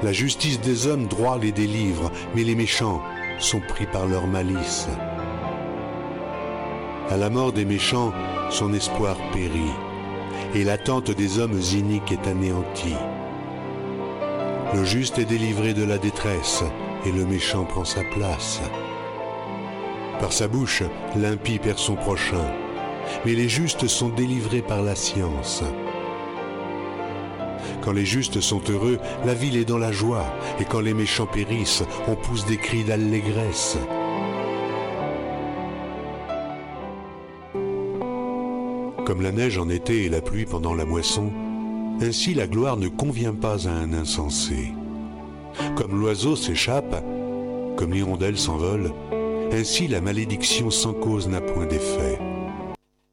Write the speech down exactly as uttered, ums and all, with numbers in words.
La justice des hommes droits les délivre, mais les méchants sont pris par leur malice. À la mort des méchants, son espoir périt, et l'attente des hommes iniques est anéantie. Le juste est délivré de la détresse, et le méchant prend sa place. Par sa bouche, l'impie perd son prochain, mais les justes sont délivrés par la science. Quand les justes sont heureux, la ville est dans la joie, et quand les méchants périssent, on pousse des cris d'allégresse. Comme la neige en été et la pluie pendant la moisson, ainsi la gloire ne convient pas à un insensé. Comme l'oiseau s'échappe, comme l'hirondelle s'envole, ainsi la malédiction sans cause n'a point d'effet.